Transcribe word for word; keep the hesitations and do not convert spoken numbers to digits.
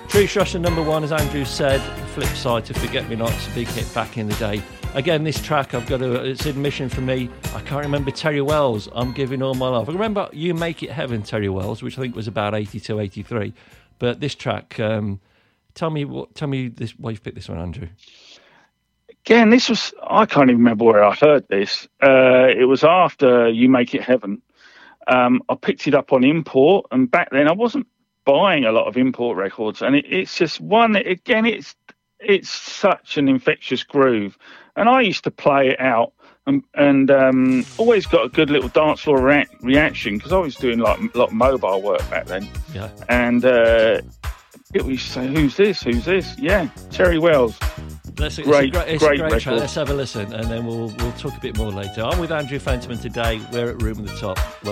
True Shusher number one, as Andrew said, flip side to Forget Me Not's a big hit back in the day. Again, this track, I've got to, it's admission for me, I can't remember Terry Wells, I'm Giving All My Love. I remember You Make It Heaven, Terry Wells, which I think was about eighty-two, eighty-three. But this track, um, tell me what, tell me this, why you've picked this one, Andrew. Again, this was, I can't even remember where I heard this. Uh, it was after You Make It Heaven. Um, I picked it up on import, and back then I wasn't buying a lot of import records, and it, it's just one, again, it's it's such an infectious groove, and I used to play it out and, and um, always got a good little dance floor rea- reaction because I was doing like a lot of mobile work back then. Yeah. And uh, people used to say, who's this, who's this? Yeah, Terry Wells. That's a, great, it's a great, it's great, a great record. track. Let's have a listen and then we'll we'll talk a bit more later. I'm with Andrew Fenterman today. We're at Room at the Top.